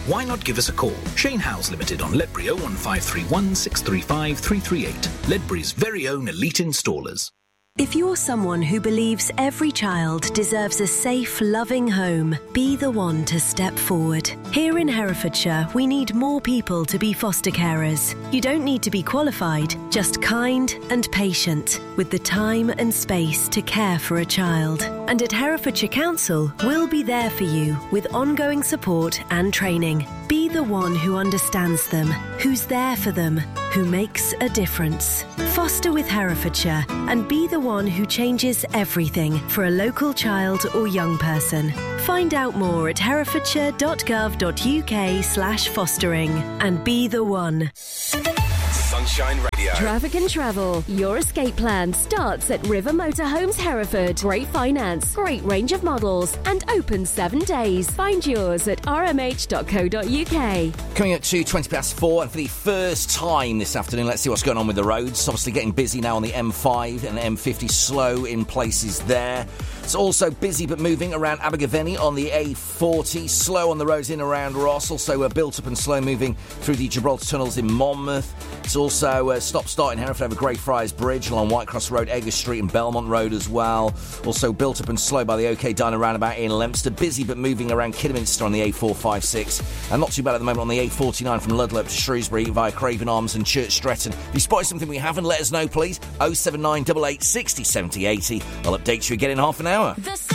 Why not give us a call? Shane Howes Limited on Ledbury 01531 635 338. Ledbury's very own elite installers. If you're someone who believes every child deserves a safe, loving home, be the one to step forward. Here in Herefordshire, we need more people to be foster carers. You don't need to be qualified, just kind and patient, with the time and space to care for a child. And at Herefordshire Council, we'll be there for you with ongoing support and training. Be the one who understands them, who's there for them, who makes a difference. Foster with Herefordshire and be the one who changes everything for a local child or young person. Find out more at herefordshire.gov.uk/fostering and be the one. Sunshine Radio. Traffic and travel. Your escape plan starts at River Motorhomes Hereford. Great finance, great range of models, and open 7 days. Find yours at rmh.co.uk. Coming up to 4:20, and for the first time this afternoon, let's see what's going on with the roads. Obviously getting busy now on the M5 and M50, slow in places there. It's also busy but moving around Abergavenny on the A40, slow on the roads in around Ross, also built up and slow moving through the Gibraltar tunnels in Monmouth. It's also stop-start in Hereford over Greyfriars Bridge along Whitecross Road, Edgar Street and Belmont Road as well. Also built up and slow by the OK Diner roundabout in Leominster. Busy but moving around Kidderminster on the A456. And not too bad at the moment on the A49 from Ludlow to Shrewsbury via Craven Arms and Church Stretton. If you spotted something we haven't, let us know, please. 079 88 60 70 80. I'll update you again in half an hour. The